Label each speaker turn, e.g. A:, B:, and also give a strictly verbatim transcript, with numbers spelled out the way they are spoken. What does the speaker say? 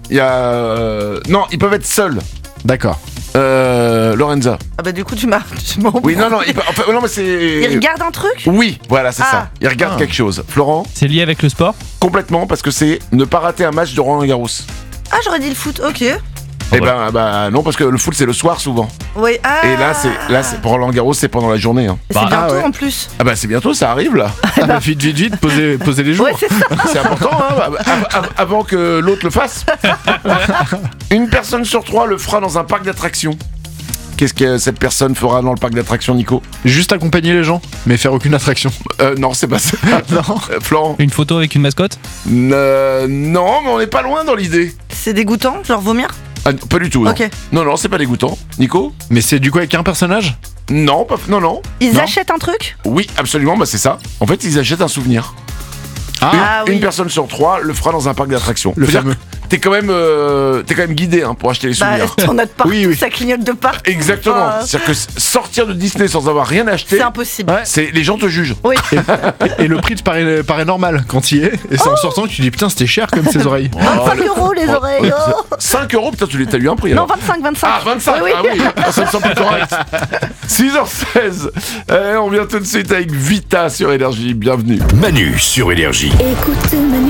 A: il y a... euh, Non, ils peuvent être seuls.
B: D'accord.
A: Euh, Lorenza.
C: Ah bah du coup tu m'as... Tu m'as
A: Oui, non, non, il peut- enfin, non mais c'est...
C: Il regarde un truc.
A: Oui, voilà, c'est
C: Ah.
A: ça. Il regarde
B: Ah.
A: quelque chose. Florent,
D: C'est lié avec le sport?
A: complètement, parce que c'est ne pas rater un match de Roland Garros.
C: Ah j'aurais dit le foot, ok.
A: Eh ben, bah non, parce que le foot c'est le soir souvent.
C: Oui, ah.
A: Et là, c'est là, c'est pour Roland Garros, c'est pendant la journée. Hein.
C: C'est
D: Bah,
C: bientôt
B: ah ouais.
C: en plus.
A: Ah bah c'est bientôt, ça arrive là.
B: Ah bah, vite, vite, vite, posez, posez les jours.
C: Ouais c'est ça.
A: C'est important, hein, av- av- avant que l'autre le fasse. Une personne sur trois le fera dans un parc d'attractions. Qu'est-ce que cette personne fera dans le parc d'attractions, Nico?
B: Juste accompagner les gens, mais faire aucune attraction.
A: euh, Non, c'est pas ça.
B: Non.
A: Euh, Florent?
D: Une photo avec une mascotte?
A: Euh, non, mais on n'est pas loin dans l'idée.
C: C'est dégoûtant, genre vomir.
A: Ah, non, pas du tout. Non.
C: Ok.
A: non, non, c'est pas dégoûtant. Nico?
B: Mais c'est du coup avec un personnage?
A: Non, pas, non, non.
C: Ils
B: Non.
C: achètent un truc.
A: Oui, absolument, bah c'est ça. En fait, ils achètent un souvenir.
B: Ah,
A: Une,
C: Ah oui.
A: une personne sur trois le fera dans un parc d'attractions.
B: le
A: Faut dire
B: fameux.
A: que T'es quand même, euh, t'es quand même guidé hein, pour acheter les
C: Bah
A: souvenirs.
C: t'en as de partout,
B: Oui, oui.
C: ça clignote de partout.
A: Exactement.
C: Enfin,
A: C'est-à-dire que s- sortir de Disney sans avoir rien acheté,
C: c'est impossible.
B: Ouais.
A: c'est les gens te jugent.
C: Oui.
B: Et le prix te paraît, paraît normal quand il y est. Et c'est en sortant que tu dis putain, c'était cher comme ces oreilles.
C: vingt-cinq euros les oreilles. oh.
A: cinq euros, putain, tu l'as- t'as eu un prix
C: Non,
A: alors.
C: vingt-cinq, vingt-cinq.
A: Ah, vingt-cinq,
C: Oui,
A: ah
C: oui.
A: oui, ah, ça me semble plus correct. six heures seize, Eh, on vient tout de suite avec Vita sur Énergie, bienvenue.
E: Manu sur Énergie.
F: Écoute Manu.